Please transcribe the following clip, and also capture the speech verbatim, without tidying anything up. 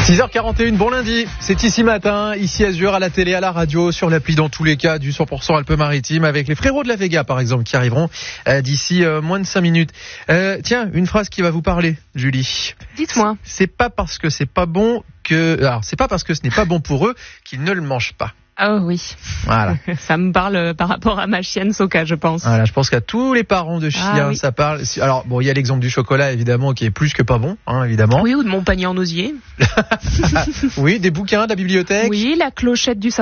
six heures quarante et une, bon lundi, c'est ici matin, ici Azur, à la télé, à la radio, sur l'appli dans tous les cas du cent pour cent Alpes-Maritimes, avec les frérots de la Vega par exemple qui arriveront euh, d'ici euh, moins de cinq minutes. Euh, tiens, une phrase qui va vous parler, Julie. Dites-moi. C'est pas parce que c'est pas bon que... Alors, c'est pas parce que ce n'est pas bon pour eux qu'ils ne le mangent pas. Ah oui. Voilà. Ça me parle par rapport à ma chienne Soka, je pense. Voilà, je pense qu'à tous les parents de chiens, ah, oui. ça parle. Alors bon, il y a l'exemple du chocolat évidemment qui est plus que pas bon, hein, évidemment. Oui, ou de mon panier en osier. Oui, des bouquins de la bibliothèque. Oui, la clochette du sapin.